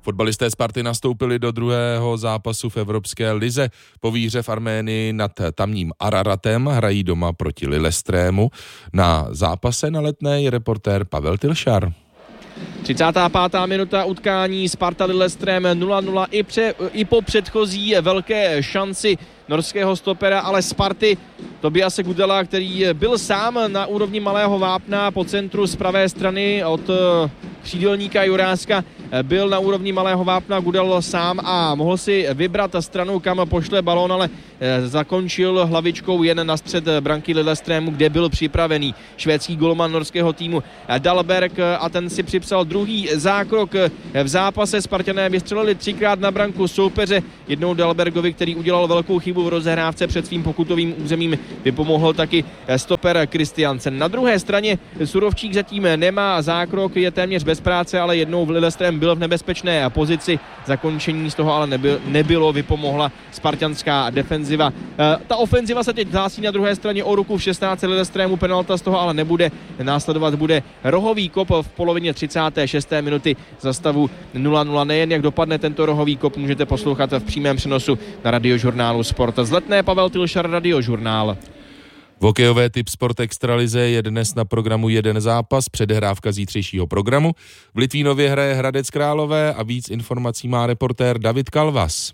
Fotbalisté Sparty nastoupili do druhého zápasu v Evropské lize. Po výhře v Arménii nad tamním Araratem hrají doma proti Lillestrému. Na zápase na Letné je reportér Pavel Tilšar. 35. minuta utkání Sparta Lillestrém 0-0 i po předchozí velké šanci norského stopera, ale Sparty Tobiase Gudela, který byl sám na úrovni malého vápna po centru z pravé strany od křídelníka Juráska, byl na úrovni malého vápna Gudel sám a mohl si vybrat stranu, kam pošle balón, ale zakončil hlavičkou jen na střed branky Lillestrému, kde byl připravený švédský golman norského týmu Dahlberg a ten si připsal druhý zákrok v zápase. Spartané vystřelili 3krát na branku soupeře, jednou Dahlbergovi, který udělal velkou chybu v rozehrávce před svým pokutovým územím, vypomohl taky stoper Kristiansen. Na druhé straně Surovčík zatím nemá zákrok, je téměř bez práce, ale jednou v Lillestrém byl v nebezpečné pozici, zakončení z toho ale nebylo, vypomohla spartanská defenziva. Ta ofenziva se teď hlásí na druhé straně o ruku v 16. Lillestrému, penalta z toho ale nebude, následovat bude rohový kop v polovině 36. minuty za stavu 0-0. Nejen jak dopadne tento rohový kop, můžete poslouchat v přímém přenosu na radiožurnálu Sport. Z Letné Pavel Tilšar, Radiožurnál. V hokejové Tip Sport Extralize je dnes na programu jeden zápas, předhrávka zítřejšího programu. V Litvínově hraje Hradec Králové a víc informací má reportér David Kalvas.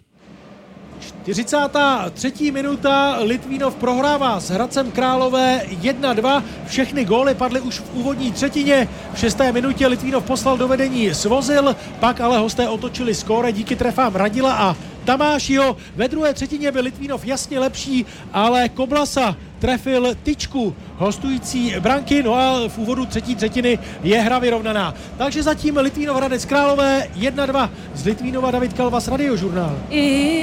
43. minuta, Litvínov prohrává s Hradcem Králové 1-2, všechny góly padly už v úvodní třetině, v 6. minutě Litvínov poslal do vedení Svozil, pak ale hosté otočili skóre díky trefám Radila a Tamášiho. Ve druhé třetině byl Litvínov jasně lepší, ale Koblasa trefil tyčku hostující branky, no a v úvodu třetí třetiny je hra vyrovnaná. Takže zatím Litvínov Hradec Králové 1-2. Z Litvínova David Kalvas, Radiožurnál.